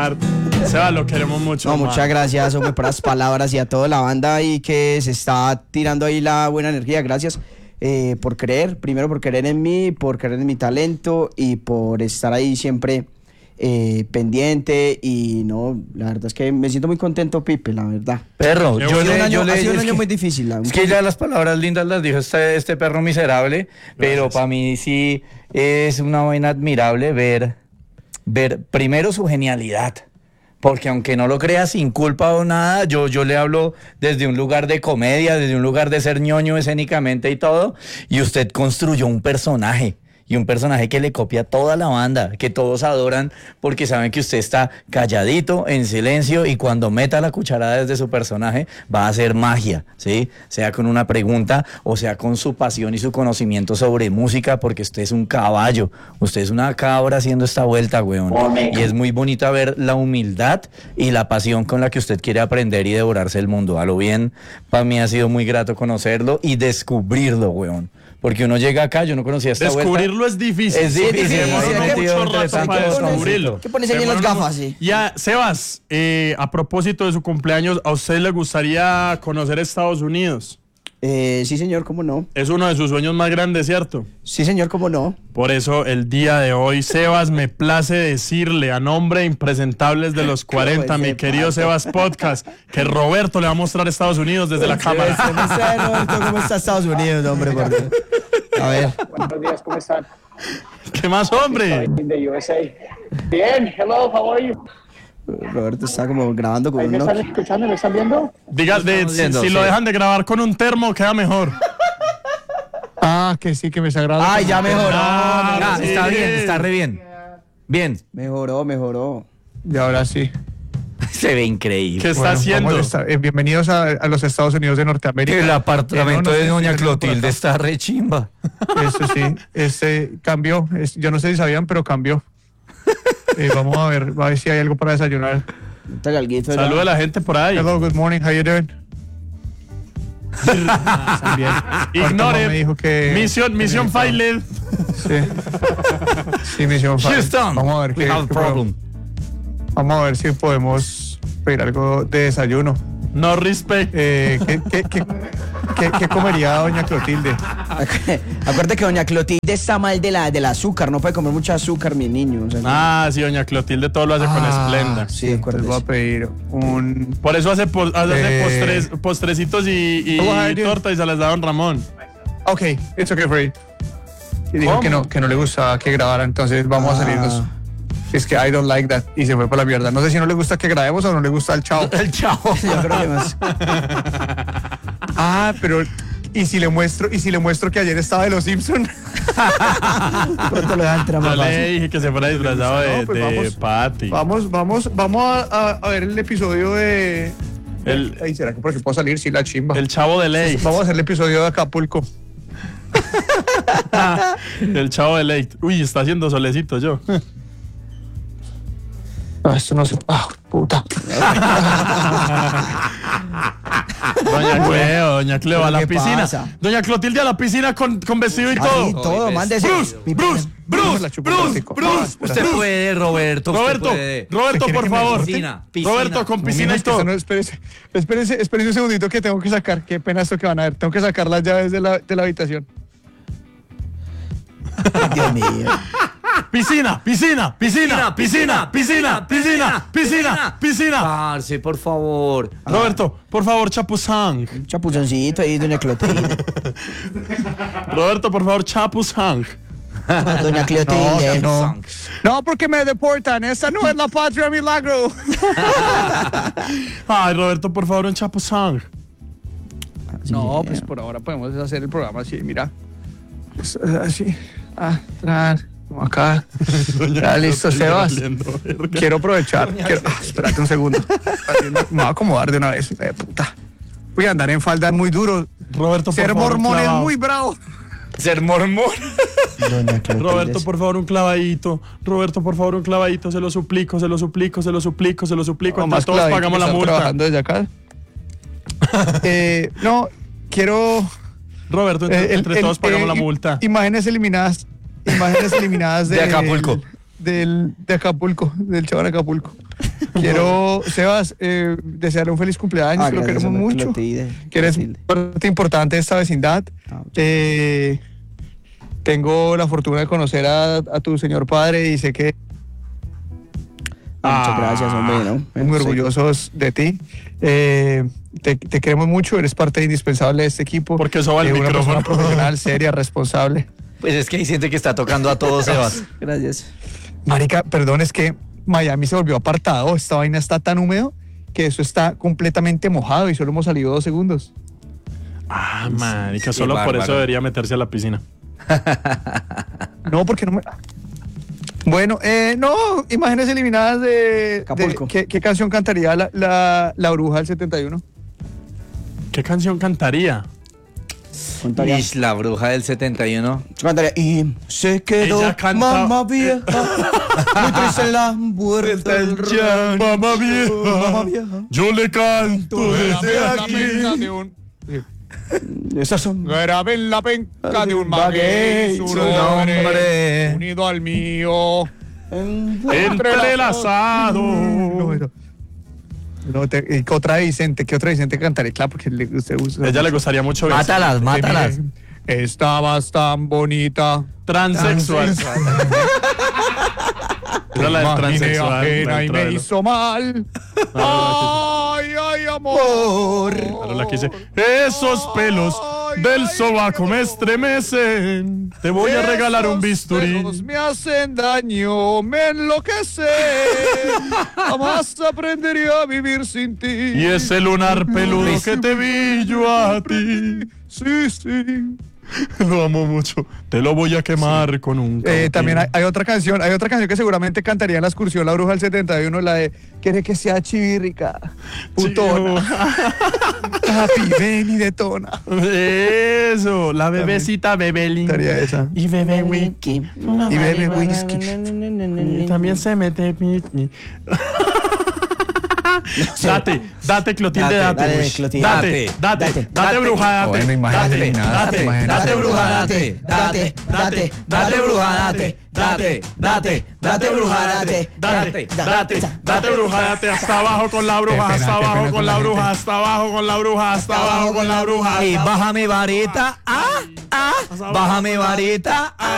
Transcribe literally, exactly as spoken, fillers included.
Omar. Seba, lo queremos mucho. No, Omar. muchas gracias, hombre, por las palabras y a toda la banda ahí que se está tirando ahí la buena energía. Gracias eh, por creer, primero por creer en mí, por creer en mi talento y por estar ahí siempre eh, pendiente. Y no, la verdad es que me siento muy contento, Pipe, la verdad. Perro, yo yo le, le, un año, yo le, ha sido un es año que- muy difícil. la- Es que ya las palabras lindas las dijo este, este perro miserable, pero para mí sí es una vaina admirable ver, ver primero su genialidad. Porque aunque no lo crea sin culpa o nada, yo, yo le hablo desde un lugar de comedia, desde un lugar de ser ñoño escénicamente y todo, y usted construyó un personaje. Y un personaje que le copia a toda la banda, que todos adoran porque saben que usted está calladito, en silencio, y cuando meta la cucharada desde su personaje va a hacer magia, ¿sí? Sea con una pregunta o sea con su pasión y su conocimiento sobre música, porque usted es un caballo, usted es una cabra haciendo esta vuelta, weón. Y es muy bonita ver la humildad y la pasión con la que usted quiere aprender y devorarse el mundo. A lo bien, para mí ha sido muy grato conocerlo y descubrirlo, weón. Porque uno llega acá, yo no conocía esta vuelta. Descubrirlo es difícil. Es difícil, Se hemos demoró metido mucho entre rato tanto para descubrirlo. desconocimiento. ¿Qué pones ahí en las gafas? Sí. Ya, Sebas, eh, a propósito de su cumpleaños, ¿a usted le gustaría conocer Estados Unidos? Eh, sí, señor, cómo no. Es uno de sus sueños más grandes, ¿cierto? Sí, señor, cómo no. Por eso el día de hoy, Sebas, me place decirle a nombre de Impresentables de los cuarenta, ¿Cómo mi ese querido pasa? Sebas Podcast, que Roberto le va a mostrar Estados Unidos desde la cámara. ¿Cómo está, Roberto? ¿Cómo está Estados Unidos, hombre? Por Dios. A ver. Buenos días, ¿cómo están? ¿Qué más, hombre? De U S A. Bien, hello, how are you? Roberto está como grabando con ¿Ahí un me están Nokia. escuchando? ¿Me están viendo? Diga, de- Estamos si, viendo, si lo sí. dejan de grabar con un termo, queda mejor. Ah, que sí, que me sagrado. Ay, ya mejoró. Ah, Ah, sí. está bien, está re bien. Bien, Mejoró, mejoró. Y ahora sí. se ve increíble. ¿Qué está Bueno, haciendo? vamos a estar- eh, bienvenidos a, a los Estados Unidos de Norteamérica. El apartamento Eh, no, no de sé doña si tienen por Clotilde acá. está re chimba. Eso sí, este cambió. Es- yo no sé si sabían, pero cambió. Eh, vamos a ver, a ver si hay algo para desayunar. Está galguito. ya. Saluda a la gente por ahí. Hello, good morning, how you doing? También. Ignore. Me dijo que Misión, misión failed. Sí. Sí, misión failed. Houston, Vamos a ver we qué, have a qué problem. podemos- vamos a ver si podemos pedir algo de desayuno. No respect. Eh, ¿qué, qué, qué, qué- qué comería doña Clotilde? Acuérdate que doña Clotilde está mal de la, del azúcar. No puede comer mucho azúcar, mi niño. O sea, Ah, sí, doña Clotilde todo lo hace con esplenda. sí, Les acuérdate. voy a pedir un... Por eso hace, po- hace Eh. postres, postrecitos y, y, Oh, I y do. torta y se las da don Ramón. Ok, it's okay for you. Y dijo ¿Cómo? que no, que no le gustaba que grabara, entonces vamos a salirnos. Ah. Es que I don't like that. Y se fue por la mierda. No sé si no le gusta que grabemos o no le gusta el chao. El chavo. Yo creo que más. Ah, pero... ¿Y si le muestro, y si le muestro que ayer estaba de los Simpsons? Pronto lo dejan entrar Yo más le fácil. dije que se fuera disfrazado de, No, pues de vamos. Patty. Vamos, vamos, vamos a, a- a ver el episodio de... El, Ay, ¿será que por aquí puedo salir? Sí, la chimba. el chavo de ley. Vamos a hacer el episodio de Acapulco. El chavo de ley. Uy, está haciendo solecito yo. Ah, esto no se... Ah, puta. Doña Cleo, doña Cleo a la ¿Qué piscina. pasa? Doña Clotilde a la piscina con, con vestido y Ah, todo. sí, todo, mándese. Bruce, Mi- Bruce, Bruce, La chupa Bruce, plástico. Bruce. Ah, espera. Usted puede, Roberto. usted Roberto, puede. Roberto, ¿Usted quiere por que me favor. Piscina, piscina. Roberto, con piscina Mira, y es que eso todo. no- espérese, espérese, espérese un segundito que tengo que sacar. Qué pena esto que van a ver. Tengo que sacar las llaves de la, de la habitación. Dios mío. Piscina, piscina, piscina, piscina, piscina, piscina, piscina, piscina. Parce, por favor. Roberto, por favor, chapuzang. Un chapuzoncito ahí, doña Clotilde. Roberto, por favor, chapuzang. Doña Clotilde. No, no, porque me deportan. Esta no es la patria milagro. Ay, Roberto, por favor, un chapuzang. No, pues por ahora podemos hacer el programa así, mira. Es- es Así. Ah, tran, como acá. Ya, listo, Sebas. Quiero aprovechar. Quiero, ah, espérate un segundo. Me voy a acomodar de una vez. Eh, puta. Voy a andar en falda muy duro. Roberto, por Ser favor, un mormón es clavado. muy bravo. Ser mormón. Doña Clotilde. Roberto, por favor, un clavadito. Roberto, por favor, un clavadito. Se lo suplico, se lo suplico, se lo suplico, se lo suplico. No, Entre más todos clavadito pagamos que la estar multa. trabajando desde acá. eh, no, quiero... Roberto, entre, eh, el- entre el- todos pagamos eh, la i- multa. Imágenes eliminadas. Imágenes eliminadas De del- Acapulco. Del, de Acapulco, del chavo de Acapulco. quiero, Sebas, eh, desearle un feliz cumpleaños, Ah, que lo gracias, queremos hombre, mucho, Clotilde, que eres Clotilde. parte importante de esta vecindad. Ah, muchas Eh, tengo la fortuna de conocer a, a tu señor padre y sé que Ah, muchas gracias, hombre, ¿no? estamos muy Sí. orgullosos de ti. Eh, te, te queremos mucho, eres parte indispensable de este equipo. Porque soba el Eh, una persona micrófono. profesional, seria, responsable. Pues es que hay gente que está tocando a todos, Sebas. Gracias. Marica, perdón, es que Miami se volvió apartado. Esta vaina está tan húmedo que eso está completamente mojado y solo hemos salido dos segundos. Ah, marica, Sí, solo por bárbaro. eso debería meterse a la piscina. No, porque no me... Bueno, eh, no, imágenes eliminadas de... de- Acapulco. ¿qué, qué canción cantaría la, la, la bruja del setenta y uno? ¿Qué canción cantaría? Contaría. Ish, la bruja del setenta y uno. Yo cantaría, y se quedó Ella canta- mamá vieja, muy triste en la puerta del Ya, mamá vieja, Mamá vieja. yo le canto desde aquí. de un... Esas son. Graben la penca de un maguey, maguey, su su nombre, nombre. unido al mío. Entrelazado. No, no. No, te- ¿y qué otra de Vicente? ¿Qué otra de Vicente cantaré? Claro, porque le, usted usa. A ella le gustaría mucho ver. Mátalas, mátalas. Estabas tan bonita. Transexual. Era la del Imaginé transexual. ajena la y del me trailer. hizo mal. Ay, ay, amor. Claro, la quise. Esos pelos del sobaco me estremecen. Te voy a regalar un Esos bisturí. pelos me hacen daño, me enloquecen. Jamás aprendería a vivir sin ti. Y ese lunar peludo que te vi yo a ti. Sí, sí. Lo amo mucho. Te lo voy a quemar con un Eh, cautín. también hay, hay otra canción, hay otra canción que seguramente cantaría en la excursión La Bruja del setenta y uno, la de Quiere que sea chivírrica, putona, papi, ven y detona. Eso, la bebecita Bebelín. Estaría esa. Y bebe whisky. Y bebe whisky. Y también se mete whisky. Date, date, Clotilde, Date, date. dale, Clotilde. Date, date, date, Date. bruja, date. Bueno, imagínate, Date, nada, date, imagínate. date, bruja, date, date, date, date, bruja, date, date, date, date, bruja, date, Date, date, date, bruja, date hasta abajo con la bruja, Qué pena, hasta qué abajo pena con con la la bruja, gente. hasta abajo con la bruja, hasta abajo con la bruja. Y baja mi varita, ah, ah, baja mi varita, ah.